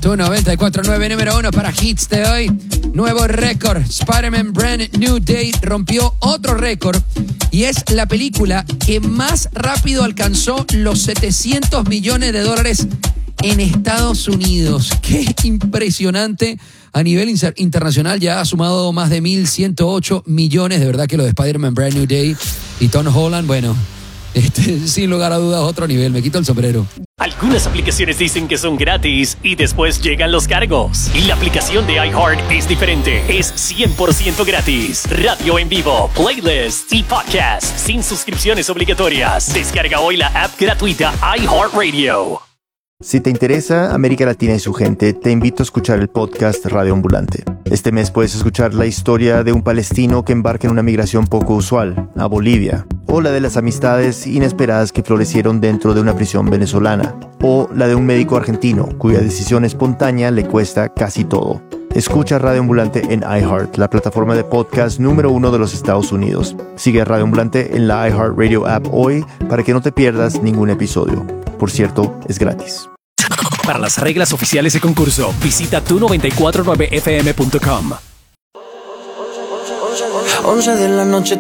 Tu 94.9, número 1 para hits de hoy. Nuevo récord. Spider-Man Brand New Day rompió otro récord y es la película que más rápido alcanzó los 700 millones de dólares en Estados Unidos. Qué impresionante. A nivel internacional ya ha sumado más de 1.108 millones. De verdad que lo de Spider-Man Brand New Day y Tom Holland, bueno, sin lugar a dudas, otro nivel. Me quito el sombrero. Algunas aplicaciones dicen que son gratis y después llegan los cargos. Y la aplicación de iHeart es diferente. Es 100% gratis. Radio en vivo, playlists y podcasts sin suscripciones obligatorias. Descarga hoy la app gratuita iHeartRadio. Si te interesa América Latina y su gente, te invito a escuchar el podcast Radio Ambulante. Este mes puedes escuchar la historia de un palestino que embarca en una migración poco usual, a Bolivia, o la de las amistades inesperadas que florecieron dentro de una prisión venezolana, o la de un médico argentino cuya decisión espontánea le cuesta casi todo. Escucha Radio Ambulante en iHeart, la plataforma de podcast número 1 de los Estados Unidos. Sigue Radio Ambulante en la iHeartRadio app hoy para que no te pierdas ningún episodio. Por cierto, es gratis. Para las reglas oficiales de concurso, visita tu949fm.com. 11 de la noche.